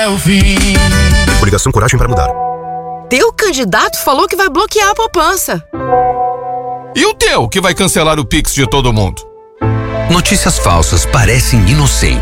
É o fim. Coligação Coragem para Mudar. Teu candidato falou que vai bloquear a poupança. E o teu, que vai cancelar o Pix de todo mundo? Notícias falsas parecem inocentes.